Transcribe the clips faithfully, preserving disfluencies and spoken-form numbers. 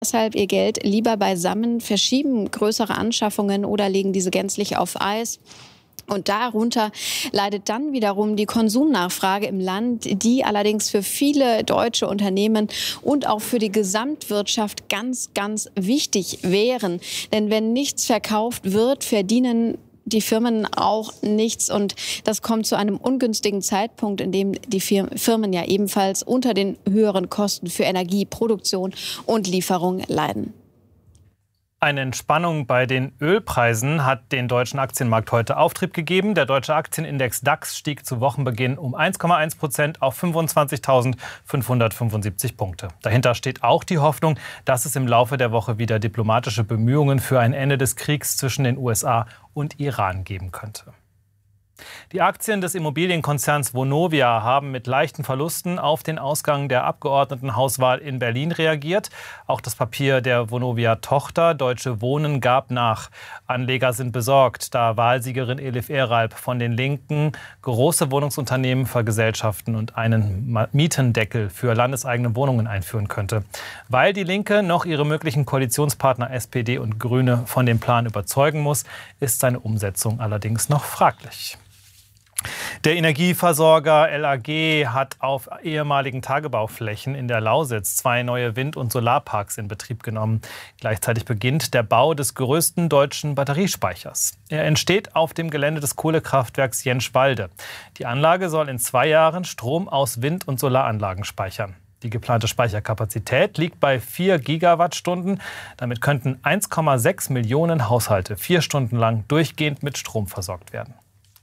deshalb ihr Geld lieber beisammen, verschieben größere Anschaffungen oder legen diese gänzlich auf Eis. Und darunter leidet dann wiederum die Konsumnachfrage im Land, die allerdings für viele deutsche Unternehmen und auch für die Gesamtwirtschaft ganz, ganz wichtig wären. Denn wenn nichts verkauft wird, verdienen die Firmen auch nichts. Und das kommt zu einem ungünstigen Zeitpunkt, in dem die Firmen ja ebenfalls unter den höheren Kosten für Energie, Produktion und Lieferung leiden. Eine Entspannung bei den Ölpreisen hat den deutschen Aktienmarkt heute Auftrieb gegeben. Der deutsche Aktienindex DAX stieg zu Wochenbeginn um eins Komma eins Prozent auf fünfundzwanzigtausendfünfhundertfünfundsiebzig Punkte. Dahinter steht auch die Hoffnung, dass es im Laufe der Woche wieder diplomatische Bemühungen für ein Ende des Kriegs zwischen den U S A und Iran geben könnte. Die Aktien des Immobilienkonzerns Vonovia haben mit leichten Verlusten auf den Ausgang der Abgeordnetenhauswahl in Berlin reagiert. Auch das Papier der Vonovia-Tochter Deutsche Wohnen gab nach. Anleger sind besorgt, da Wahlsiegerin Elif Eralp von den Linken große Wohnungsunternehmen vergesellschaften und einen Mietendeckel für landeseigene Wohnungen einführen könnte. Weil die Linke noch ihre möglichen Koalitionspartner S P D und Grüne von dem Plan überzeugen muss, ist seine Umsetzung allerdings noch fraglich. Der Energieversorger L A G hat auf ehemaligen Tagebauflächen in der Lausitz zwei neue Wind- und Solarparks in Betrieb genommen. Gleichzeitig beginnt der Bau des größten deutschen Batteriespeichers. Er entsteht auf dem Gelände des Kohlekraftwerks Jenschwalde. Die Anlage soll in zwei Jahren Strom aus Wind- und Solaranlagen speichern. Die geplante Speicherkapazität liegt bei vier Gigawattstunden. Damit könnten eins Komma sechs Millionen Haushalte vier Stunden lang durchgehend mit Strom versorgt werden.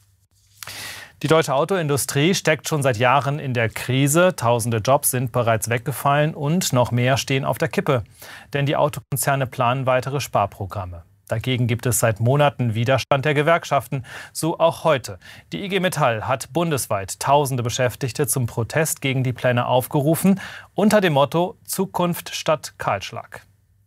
Die deutsche Autoindustrie steckt schon seit Jahren in der Krise. Tausende Jobs sind bereits weggefallen und noch mehr stehen auf der Kippe. Denn die Autokonzerne planen weitere Sparprogramme. Dagegen gibt es seit Monaten Widerstand der Gewerkschaften. So auch heute. Die I G Metall hat bundesweit tausende Beschäftigte zum Protest gegen die Pläne aufgerufen. Unter dem Motto Zukunft statt Kahlschlag.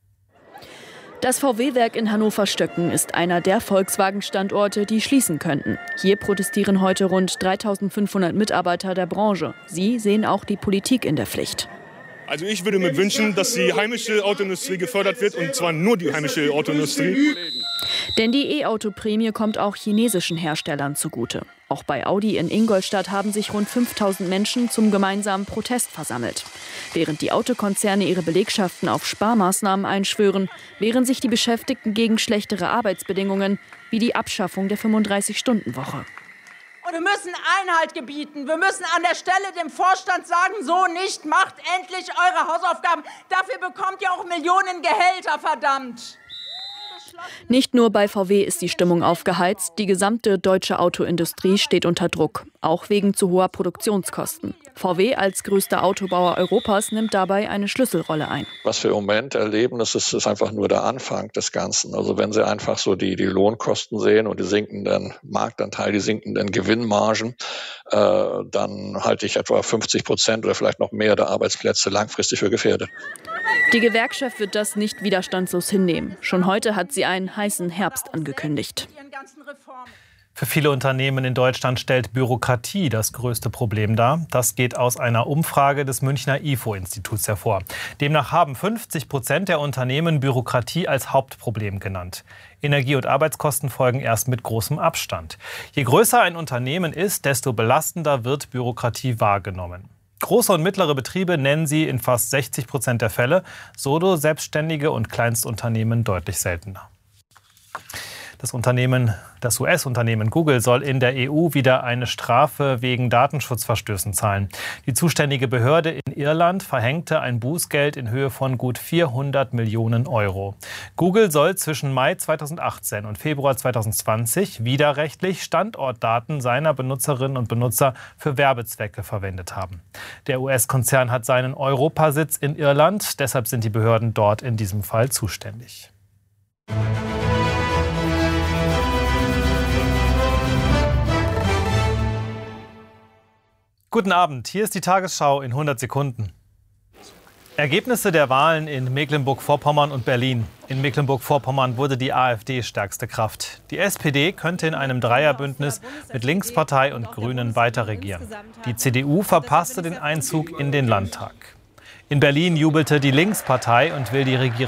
Das V W-Werk in Hannover-Stöcken ist einer der Volkswagen-Standorte, die schließen könnten. Hier protestieren heute rund dreitausendfünfhundert Mitarbeiter der Branche. Sie sehen auch die Politik in der Pflicht. Also ich würde mir wünschen, dass die heimische Autoindustrie gefördert wird, und zwar nur die heimische Autoindustrie. Denn die E-Auto-Prämie kommt auch chinesischen Herstellern zugute. Auch bei Audi in Ingolstadt haben sich rund fünftausend Menschen zum gemeinsamen Protest versammelt. Während die Autokonzerne ihre Belegschaften auf Sparmaßnahmen einschwören, wehren sich die Beschäftigten gegen schlechtere Arbeitsbedingungen wie die Abschaffung der fünfunddreißig-Stunden-Woche. Und wir müssen Einhalt gebieten. Wir müssen an der Stelle dem Vorstand sagen, so nicht, macht endlich eure Hausaufgaben. Dafür bekommt ihr auch Millionen Gehälter, verdammt. Nicht nur bei V W ist die Stimmung aufgeheizt, die gesamte deutsche Autoindustrie steht unter Druck, auch wegen zu hoher Produktionskosten. V W als größter Autobauer Europas nimmt dabei eine Schlüsselrolle ein. Was wir im Moment erleben, das ist, ist einfach nur der Anfang des Ganzen. Also wenn Sie einfach so die, die Lohnkosten sehen und die sinkenden Marktanteile, die sinkenden Gewinnmargen, äh, dann halte ich etwa fünfzig Prozent oder vielleicht noch mehr der Arbeitsplätze langfristig für gefährdet. Die Gewerkschaft wird das nicht widerstandslos hinnehmen. Schon heute hat sie einen heißen Herbst angekündigt. Für viele Unternehmen in Deutschland stellt Bürokratie das größte Problem dar. Das geht aus einer Umfrage des Münchner I F O-Instituts hervor. Demnach haben fünfzig Prozent der Unternehmen Bürokratie als Hauptproblem genannt. Energie- und Arbeitskosten folgen erst mit großem Abstand. Je größer ein Unternehmen ist, desto belastender wird Bürokratie wahrgenommen. Große und mittlere Betriebe nennen sie in fast sechzig Prozent der Fälle, Solo, Selbstständige und Kleinstunternehmen deutlich seltener. Das Unternehmen, das U S-Unternehmen Google soll in der E U wieder eine Strafe wegen Datenschutzverstößen zahlen. Die zuständige Behörde in Irland verhängte ein Bußgeld in Höhe von gut vierhundert Millionen Euro. Google soll zwischen Mai zweitausendachtzehn und Februar zweitausendzwanzig widerrechtlich Standortdaten seiner Benutzerinnen und Benutzer für Werbezwecke verwendet haben. Der U S-Konzern hat seinen Europasitz in Irland, deshalb sind die Behörden dort in diesem Fall zuständig. Guten Abend, hier ist die Tagesschau in hundert Sekunden. Ergebnisse der Wahlen in Mecklenburg-Vorpommern und Berlin. In Mecklenburg-Vorpommern wurde die AfD stärkste Kraft. Die S P D könnte in einem Dreierbündnis mit Linkspartei und Grünen weiterregieren. Die C D U verpasste den Einzug in den Landtag. In Berlin jubelte die Linkspartei und will die Regierung